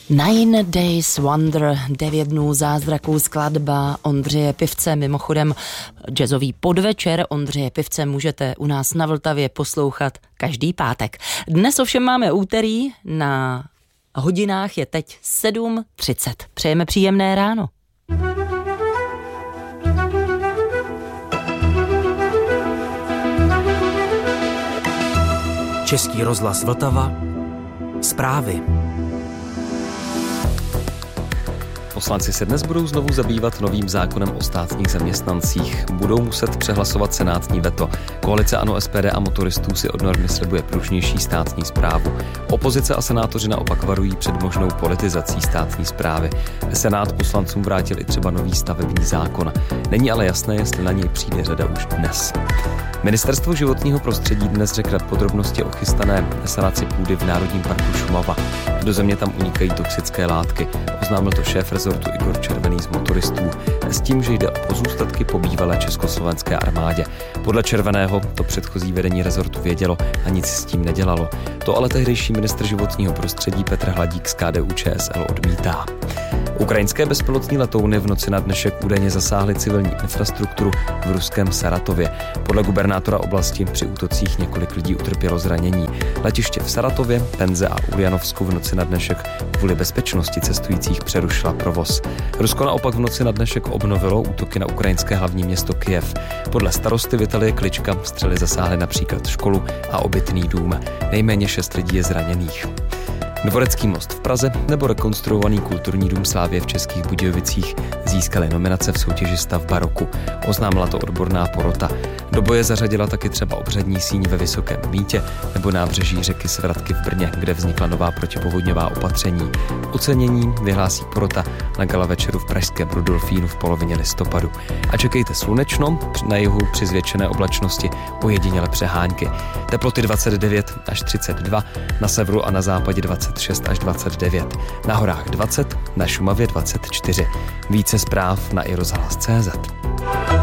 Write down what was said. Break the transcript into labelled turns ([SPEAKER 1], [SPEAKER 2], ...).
[SPEAKER 1] Nine Days Wonder, 9 dnů zázraků, skladba Ondřeje Pivce. Mimochodem jazzový podvečer Ondřeje Pivce můžete u nás na Vltavě poslouchat každý pátek. Dnes ovšem máme úterý, na hodinách je teď 7:30. Přejeme příjemné ráno.
[SPEAKER 2] Český rozhlas Vltava. Zprávy.
[SPEAKER 3] Poslanci se dnes budou znovu zabývat novým zákonem o státních zaměstnancích. Budou muset přehlasovat senátní veto. Koalice ANO, SPD a motoristů si od normy slibuje pružnější státní správu. Opozice a senátoři naopak varují před možnou politizací státní správy. Senát poslancům vrátil i třeba nový stavební zákon. Není ale jasné, jestli na něj přijde řada už dnes. Ministerstvo životního prostředí dnes řekne podrobnosti o chystané sanaci půdy v Národním parku Šumava. Do země tam unikají toxické látky. Oznámil to šéf rezortu Igor Červený z motoristů. S tím, že jde o pozůstatky po bývalé československé armádě. Podle Červeného to předchozí vedení rezortu vědělo a nic s tím nedělalo. To ale tehdejší ministr životního prostředí Petr Hladík z KDU-ČSL odmítá. Ukrajinské bezpilotní letouny v noci na dnešek údajně zasáhly civilní infrastrukturu v ruském Saratově. Podle gubernátora oblasti při útocích několik lidí utrpělo zranění. Letiště v Saratově, Penze a Uljanovsku v noci na dnešek kvůli bezpečnosti cestujících přerušila provoz. Rusko naopak v noci na dnešek obnovilo útoky na ukrajinské hlavní město Kyjev. Podle starosty Vitalie Klička střely zasáhly například školu a obytný dům. Nejméně 6 lidí je zraněných. Dvorecký most v Praze nebo rekonstruovaný kulturní dům Slávie v Českých Budějovicích získali nominace v soutěži Stavba roku. Oznámila to odborná porota. Do boje zařadila taky třeba obřadní síň ve Vysokém Mýtě nebo nábřeží řeky Svratky v Brně, kde vznikla nová protipovodňová opatření. Ocenění vyhlásí porota na gala večeru v pražském Rudolfínu v polovině listopadu. A čekejte slunečno, na jihu při zvětšené oblačnosti ojediněle přehánky. Teploty 29 až 32, na severu a na západě 26 až 29, na horách 20, na Šumavě 24. Více zpráv na iRozhlas.cz.